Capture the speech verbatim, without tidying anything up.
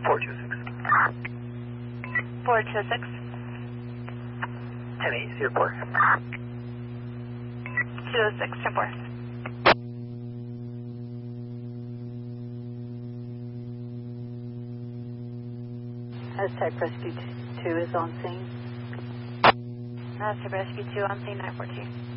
four two six. four two six. ten eight, zero four. two oh six, ten four. Aztec Rescue two is on scene. Aztec Rescue two on scene, nine four two.